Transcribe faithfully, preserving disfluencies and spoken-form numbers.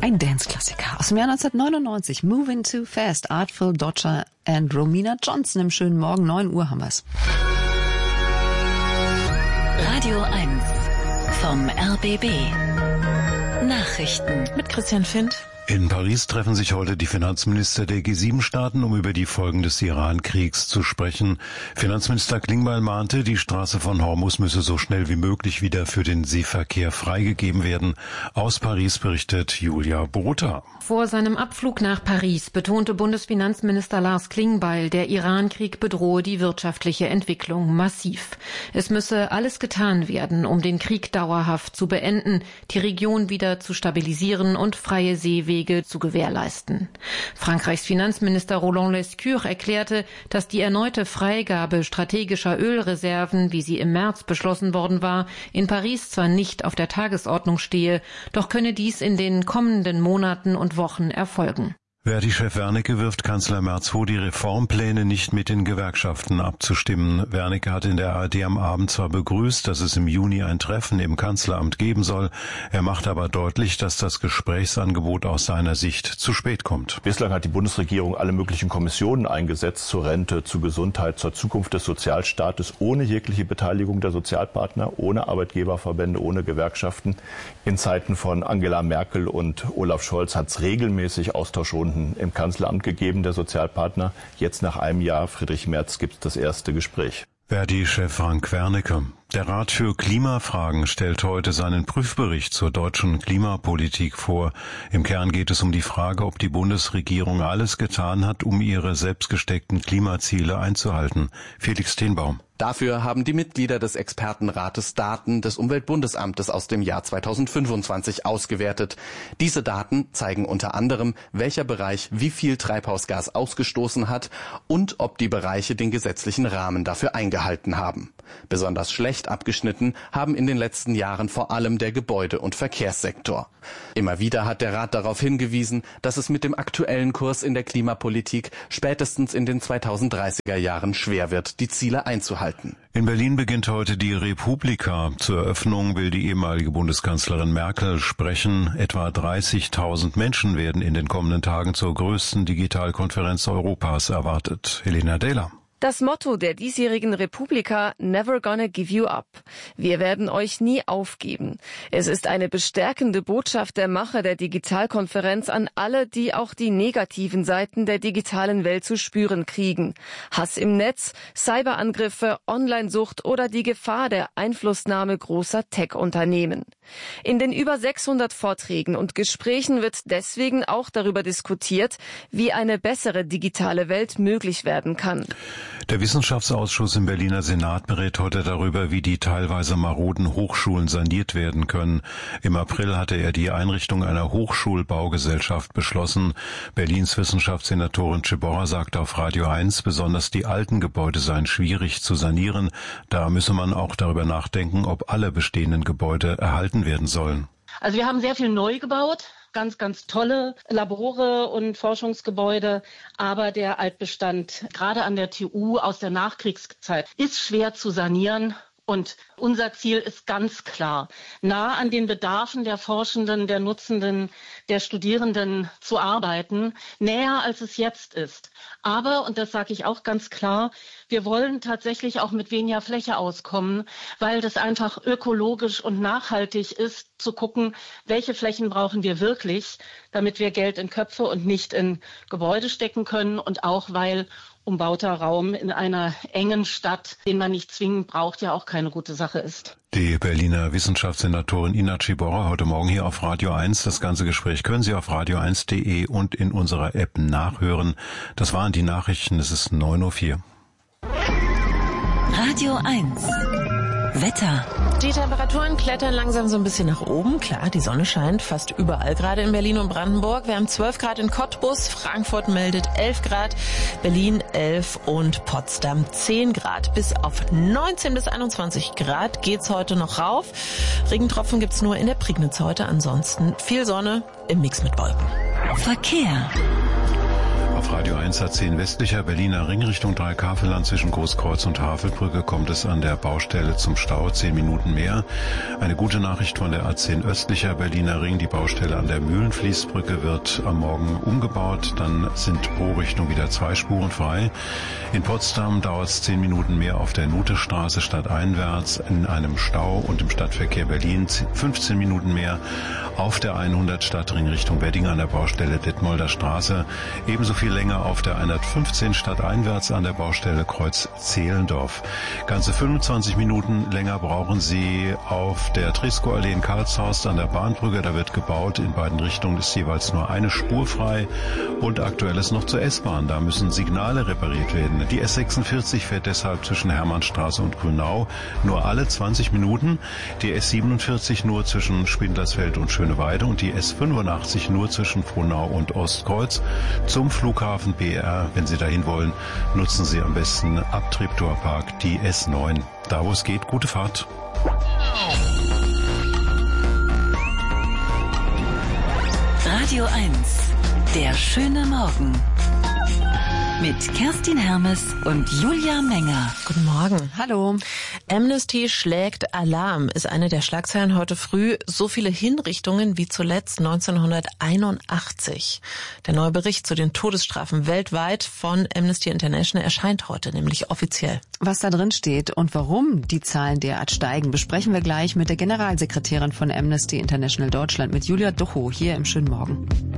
Ein Dance-Klassiker aus dem Jahr neunzehnhundertneunundneunzig. Moving Too Fast, Artful Dodger and Romina Johnson. Im schönen Morgen, neun Uhr haben wir's. Radio eins vom R B B. Nachrichten mit Christian Findt. In Paris treffen sich heute die Finanzminister der G sieben Staaten, um über die Folgen des Iran-Kriegs zu sprechen. Finanzminister Klingbeil mahnte, die Straße von Hormuz müsse so schnell wie möglich wieder für den Seeverkehr freigegeben werden. Aus Paris berichtet Julia Borutta. Vor seinem Abflug nach Paris betonte Bundesfinanzminister Lars Klingbeil, der Iran-Krieg bedrohe die wirtschaftliche Entwicklung massiv. Es müsse alles getan werden, um den Krieg dauerhaft zu beenden, die Region wieder zu stabilisieren und freie Seewege zu gewährleisten. Frankreichs Finanzminister Roland Lescure erklärte, dass die erneute Freigabe strategischer Ölreserven, wie sie im März beschlossen worden war, in Paris zwar nicht auf der Tagesordnung stehe, doch könne dies in den kommenden Monaten und Wochen erfolgen. Verdi-Chef Wernicke wirft Kanzler Merz vor, die Reformpläne nicht mit den Gewerkschaften abzustimmen. Wernicke hat in der A R D am Abend zwar begrüßt, dass es im Juni ein Treffen im Kanzleramt geben soll, er macht aber deutlich, dass das Gesprächsangebot aus seiner Sicht zu spät kommt. Bislang hat die Bundesregierung alle möglichen Kommissionen eingesetzt, zur Rente, zur Gesundheit, zur Zukunft des Sozialstaates, ohne jegliche Beteiligung der Sozialpartner, ohne Arbeitgeberverbände, ohne Gewerkschaften. In Zeiten von Angela Merkel und Olaf Scholz hat es regelmäßig Austauschrunden im Kanzleramt gegeben, der Sozialpartner. Jetzt nach einem Jahr, Friedrich Merz, gibt es das erste Gespräch. Verdi-Chef Frank Wernicke. Der Rat für Klimafragen stellt heute seinen Prüfbericht zur deutschen Klimapolitik vor. Im Kern geht es um die Frage, ob die Bundesregierung alles getan hat, um ihre selbstgesteckten Klimaziele einzuhalten. Felix Tenbaum. Dafür haben die Mitglieder des Expertenrates Daten des Umweltbundesamtes aus dem Jahr zweitausendfünfundzwanzig ausgewertet. Diese Daten zeigen unter anderem, welcher Bereich wie viel Treibhausgas ausgestoßen hat und ob die Bereiche den gesetzlichen Rahmen dafür eingehalten haben. Besonders schlecht abgeschnitten haben in den letzten Jahren vor allem der Gebäude- und Verkehrssektor. Immer wieder hat der Rat darauf hingewiesen, dass es mit dem aktuellen Kurs in der Klimapolitik spätestens in den zweitausenddreißiger Jahren schwer wird, die Ziele einzuhalten. In Berlin beginnt heute die Republika. Zur Eröffnung will die ehemalige Bundeskanzlerin Merkel sprechen. Etwa dreißigtausend Menschen werden in den kommenden Tagen zur größten Digitalkonferenz Europas erwartet. Helena Dehler. Das Motto der diesjährigen Republika, Never Gonna Give You Up. Wir werden euch nie aufgeben. Es ist eine bestärkende Botschaft der Macher der Digitalkonferenz an alle, die auch die negativen Seiten der digitalen Welt zu spüren kriegen. Hass im Netz, Cyberangriffe, Onlinesucht oder die Gefahr der Einflussnahme großer Tech-Unternehmen. In den über sechshundert Vorträgen und Gesprächen wird deswegen auch darüber diskutiert, wie eine bessere digitale Welt möglich werden kann. Der Wissenschaftsausschuss im Berliner Senat berät heute darüber, wie die teilweise maroden Hochschulen saniert werden können. Im April hatte er die Einrichtung einer Hochschulbaugesellschaft beschlossen. Berlins Wissenschaftssenatorin Ciborra sagte auf Radio eins, besonders die alten Gebäude seien schwierig zu sanieren. Da müsse man auch darüber nachdenken, ob alle bestehenden Gebäude erhalten werden sollen. Also wir haben sehr viel neu gebaut. Ganz, ganz tolle Labore und Forschungsgebäude. Aber der Altbestand, gerade an der T U aus der Nachkriegszeit, ist schwer zu sanieren. Und unser Ziel ist ganz klar, nah an den Bedarfen der Forschenden, der Nutzenden, der Studierenden zu arbeiten, näher als es jetzt ist. Aber, und das sage ich auch ganz klar, wir wollen tatsächlich auch mit weniger Fläche auskommen, weil das einfach ökologisch und nachhaltig ist, zu gucken, welche Flächen brauchen wir wirklich, damit wir Geld in Köpfe und nicht in Gebäude stecken können und auch, weil umbauter Raum in einer engen Stadt, den man nicht zwingend braucht, ja auch keine gute Sache ist. Die Berliner Wissenschaftssenatorin Ina Ciborra heute Morgen hier auf Radio eins. Das ganze Gespräch können Sie auf radio eins punkt de und in unserer App nachhören. Das waren die Nachrichten. Es ist neun Uhr vier. Radio eins. Wetter. Die Temperaturen klettern langsam so ein bisschen nach oben. Klar, die Sonne scheint fast überall, gerade in Berlin und Brandenburg. Wir haben zwölf Grad in Cottbus, Frankfurt meldet elf Grad, Berlin elf und Potsdam zehn Grad. Bis auf neunzehn bis einundzwanzig Grad geht's heute noch rauf. Regentropfen gibt's nur in der Prignitz heute. Ansonsten viel Sonne im Mix mit Wolken. Verkehr. Auf Radio eins A zehn westlicher Berliner Ring Richtung Dreikäferland zwischen Großkreuz und Havelbrücke kommt es an der Baustelle zum Stau zehn Minuten mehr. Eine gute Nachricht von der A zehn östlicher Berliner Ring. Die Baustelle an der Mühlenfließbrücke wird am Morgen umgebaut. Dann sind pro Richtung wieder zwei Spuren frei. In Potsdam dauert es zehn Minuten mehr auf der Nutestraße stadteinwärts in einem Stau und im Stadtverkehr Berlin fünfzehn Minuten mehr auf der hundert Stadtring Richtung Wedding an der Baustelle Detmolder Straße. Ebenso viel länger auf der hundertfünfzehn stadteinwärts an der Baustelle Kreuz Zehlendorf. Ganze fünfundzwanzig Minuten länger brauchen Sie auf der Tresco-Allee in Karlshorst an der Bahnbrücke. Da wird gebaut. In beiden Richtungen ist jeweils nur eine Spur frei. Und aktuell ist noch zur S-Bahn. Da müssen Signale repariert werden. Die S sechsundvierzig fährt deshalb zwischen Hermannstraße und Grünau nur alle zwanzig Minuten. Die S siebenundvierzig nur zwischen Spindlersfeld und Schöneweide und die S fünfundachtzig nur zwischen Frohnau und Ostkreuz. Zum Flughafen B R, wenn Sie dahin wollen, nutzen Sie am besten ab Treptower-Park die S neun. Da wo es geht, gute Fahrt. Radio eins, der schöne Morgen. Mit Kerstin Hermes und Julia Menger. Guten Morgen. Hallo. Amnesty schlägt Alarm, ist eine der Schlagzeilen heute früh. So viele Hinrichtungen wie zuletzt neunzehnhunderteinundachtzig. Der neue Bericht zu den Todesstrafen weltweit von Amnesty International erscheint heute, nämlich offiziell. Was da drin steht und warum die Zahlen derart steigen, besprechen wir gleich mit der Generalsekretärin von Amnesty International Deutschland, mit Julia Duchow, hier im schönen Morgen.